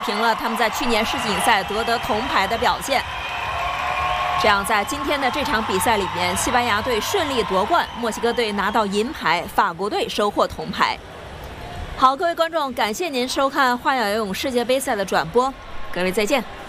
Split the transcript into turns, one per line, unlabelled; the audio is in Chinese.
平了他们在去年世锦赛夺得铜牌的表现。这样，在今天的这场比赛里面，西班牙队顺利夺冠，墨西哥队拿到银牌，法国队收获铜牌。好，各位观众，感谢您收看花样游泳世界杯赛的转播，各位再见。